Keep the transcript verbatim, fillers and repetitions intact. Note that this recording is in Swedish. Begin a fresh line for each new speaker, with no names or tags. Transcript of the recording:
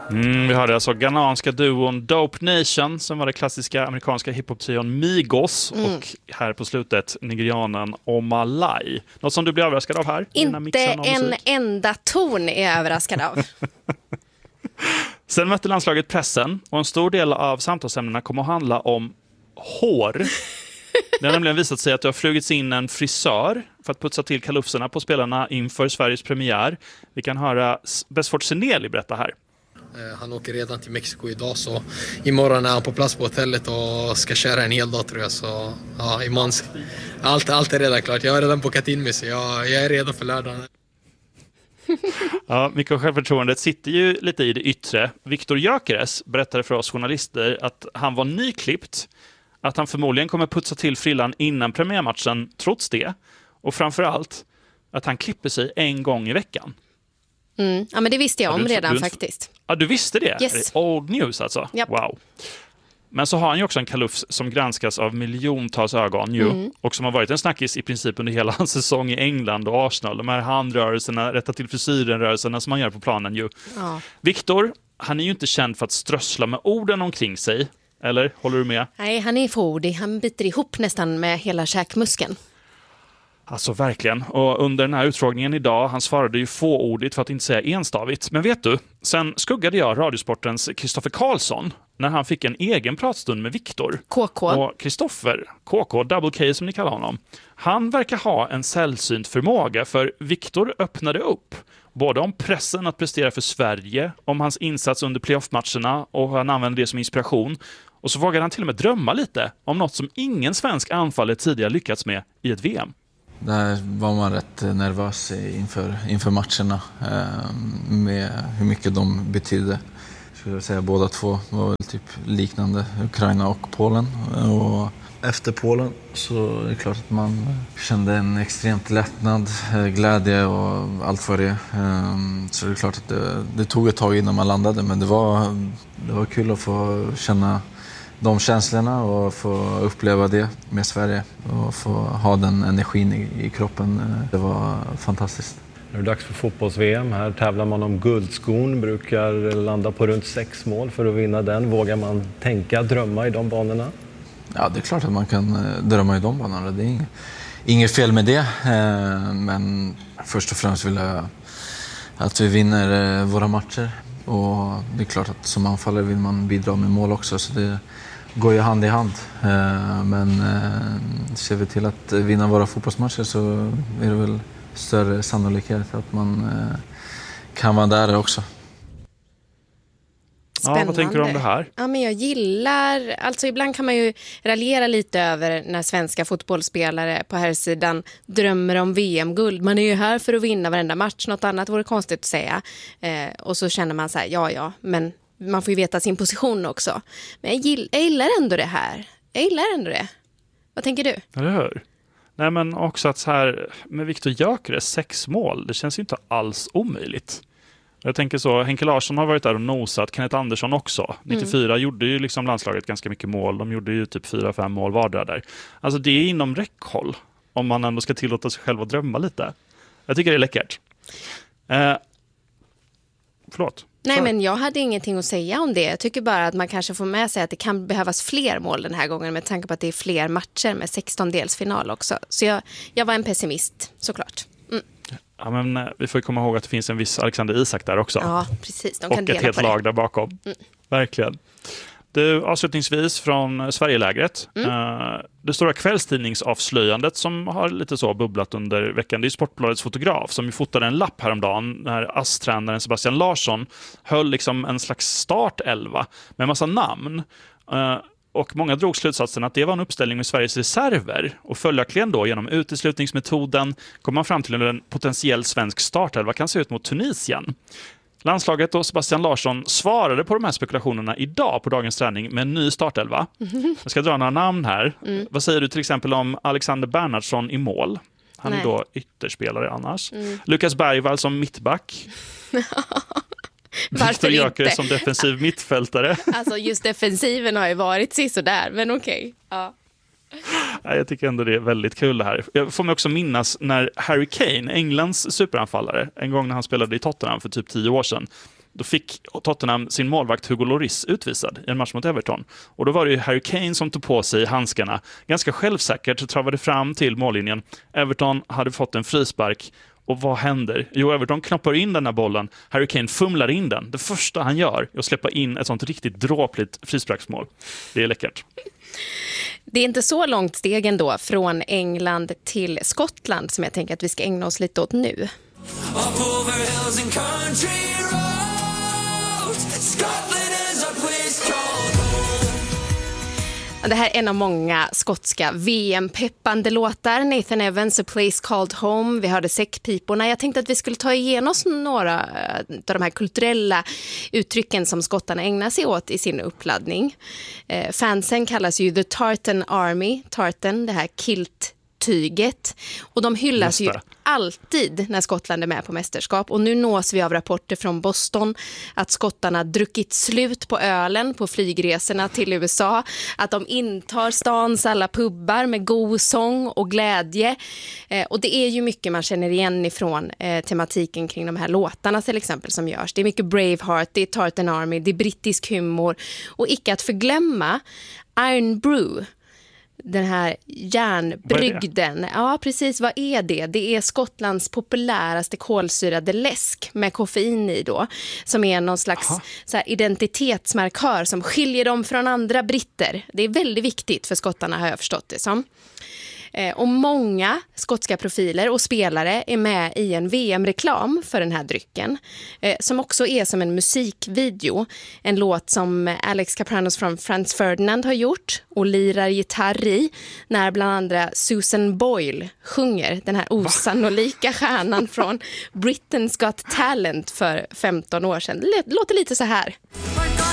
Mm, vi hörde alltså ghananska duon Dope Nation, som var det klassiska amerikanska hiphop-trion Migos, mm. och här på slutet nigerianen Omalai. Något som du blir överraskad av här?
Inte en enda ton är jag överraskad av.
Sen mötte landslaget pressen, och en stor del av samtalsämnena kommer att handla om hår. Det har nämligen visat sig att det har flugits in en frisör för att putsa till kalufserna på spelarna inför Sveriges premiär. Vi kan höra Besford Seneli berätta här.
Han åker redan till Mexiko idag, så imorgon är han på plats på hotellet och ska köra en hel dag, tror jag. Så ja, imorgon, allt, allt är redan klart. Jag har redan bokat in mig, så jag, jag är redo för lördagen.
Ja, mycket självförtroendet sitter ju lite i det yttre. Viktor Gyökeres berättade för oss journalister att han var nyklippt, att han förmodligen kommer putsa till frillan innan premiärmatchen trots det, och framförallt att han klipper sig en gång i veckan.
Mm. Ja, men det visste jag om ja, du, redan du, faktiskt.
Ja, du visste det?
Yes.
Är det old news alltså?
Yep.
Wow. Men så har han ju också en kalufs som granskas av miljontals ögon ju, mm. och som har varit en snackis i princip under hela hans säsong i England och Arsenal. De här handrörelserna, rätta till frisyren-rörelserna som man gör på planen ju. Ja. Viktor, han är ju inte känd för att strössla med orden omkring sig. Eller, håller du med?
Nej, han är fordig. Han biter ihop nästan med hela käkmuskeln.
Alltså verkligen. Och under den här utfrågningen idag, han svarade ju fåordigt för att inte säga enstavigt. Men vet du, sen skuggade jag Radiosportens Kristoffer Karlsson när han fick en egen pratstund med Viktor.
K K.
Och Kristoffer, K K, Double K som ni kallar honom, han verkar ha en sällsynt förmåga, för Viktor öppnade upp både om pressen att prestera för Sverige, om hans insats under playoff-matcherna, och han använde det som inspiration. Och så vågade han till och med drömma lite om något som ingen svensk anfallare tidigare lyckats med i ett V M.
Där var man rätt nervös inför, inför matcherna eh, med hur mycket de betydde. Skulle jag säga, båda två var väl typ liknande, Ukraina och Polen. Och efter Polen så är det klart att man kände en extremt lättnad, glädje och allt vad det är. Så det är klart att det, det tog ett tag innan man landade, men det var, det var kul att få känna de känslorna och få uppleva det med Sverige och få ha den energin i, i kroppen. Det var fantastiskt.
Nu är det dags för fotbolls-V M. Här tävlar man om guldskon, brukar landa på runt sex mål för att vinna den. Vågar man tänka, drömma i de banorna?
Ja, det är klart att man kan drömma i de banorna. Det är inget, inget fel med det. Men först och främst vill jag att vi vinner våra matcher. Och det är klart att som anfallare vill man bidra med mål också, så det går ju hand i hand. Men ser vi till att vinna våra fotbollsmatcher så är det väl större sannolikhet att man kan vara där också.
Spännande.
Ja, vad tänker du om det här?
Ja, men jag gillar, alltså ibland kan man ju raljera lite över när svenska fotbollsspelare på här sidan drömmer om V M-guld. Man är ju här för att vinna varenda match, något annat vore konstigt att säga. Eh, och så känner man så här, ja ja, men man får ju veta sin position också. Men jag gillar, jag gillar ändå det här. Jag gillar ändå det. Vad tänker du?
Eller hur? Nej, men också att så här med Viktor Gyökeres sex mål, det känns ju inte alls omöjligt. Jag tänker så, Henke Larsson har varit där och nosat, Kenneth Andersson också. nittiofyra mm. gjorde ju liksom landslaget ganska mycket mål. De gjorde ju typ fyra fem mål vardera där. Alltså det är inom räckhåll om man ändå ska tillåta sig själv att drömma lite. Jag tycker det är läckert. Eh, förlåt.
Nej, men jag hade ingenting att säga om det. Jag tycker bara att man kanske får med sig att det kan behövas fler mål den här gången med tanke på att det är fler matcher med sexton-delsfinal också. Så jag, jag var en pessimist, såklart. Mm.
Ja, men vi får komma ihåg att det finns en viss Alexander Isak där också.
Ja, precis. De kan
och
dela
ett helt
på det.
lag där bakom. Mm. Verkligen. Du, avslutningsvis från Sverigelägret. Mm. Uh, det stora kvällstidningsavslöjandet som har lite så bubblat under veckan, det är Sportbladets fotograf som fotade en lapp häromdagen när A S S-tränaren Sebastian Larsson höll liksom en slags startelva med en massa namn. Uh, Och många drog slutsatsen att det var en uppställning med Sveriges reserver. Och följaktligen då genom uteslutningsmetoden kom man fram till hur en potentiell svensk startelva kan se ut mot Tunisien. Landslaget och Sebastian Larsson svarade på de här spekulationerna idag på dagens träning med en ny startelva. Jag ska dra några namn här. Mm. Vad säger du till exempel om Alexander Bernhardsson i mål? Han Nej. är då ytterspelare annars. Mm. Lukas Bergvall som mittback. Viktor Gyökeres som defensiv mittfältare.
Alltså just defensiven har ju varit sisådär, men okej. Okay. Ja.
Jag tycker ändå det är väldigt kul det här. Jag får mig också minnas när Harry Kane, Englands superanfallare, en gång när han spelade i Tottenham för typ tio år sedan, då fick Tottenham sin målvakt Hugo Lloris utvisad i en match mot Everton. Och då var det ju Harry Kane som tog på sig handskarna. Ganska självsäkert travade fram till mållinjen. Everton hade fått en frispark. Och vad händer? Jo, Everton knoppar in den här bollen. Harry Kane fumlar in den. Det första han gör är att släppa in ett sånt riktigt dråpligt frisparksmål. Det är läckert.
Det är inte så långt steg ändå från England till Skottland som jag tänker att vi ska ägna oss lite åt nu. Det här är en av många skotska V M-peppande låtar. Nathan Evans, A Place Called Home. Vi hörde säckpiporna. Jag tänkte att vi skulle ta igenom oss några av de här kulturella uttrycken som skottarna ägnar sig åt i sin uppladdning. Eh, fansen kallas ju The Tartan Army. Tartan, det här kilt tyget. Och de hyllas ju alltid när Skottland är med på mästerskap. Och nu nås vi av rapporter från Boston att skottarna druckit slut på ölen på flygresorna till U S A. Att de intar stans alla pubbar med god sång och glädje. Eh, och det är ju mycket man känner igen ifrån eh, tematiken kring de här låtarna till exempel som görs. Det är mycket Braveheart, det är Tartan Army, det är brittisk humor. Och icke att förglömma Iron Brew. Den här järnbrygden. Ja, precis. Vad är det? Det är Skottlands populäraste kolsyrade läsk med koffein i då. Som är någon slags så här, identitetsmarkör som skiljer dem från andra britter. Det är väldigt viktigt för skottarna har jag förstått det som. Och många skotska profiler och spelare är med i en V M-reklam för den här drycken. Som också är som en musikvideo. En låt som Alex Kapranos från Franz Ferdinand har gjort och lirar gitarr i. När bland andra Susan Boyle sjunger den här osannolika stjärnan från Britain's Got Talent för femton år sedan. Det låter lite så här.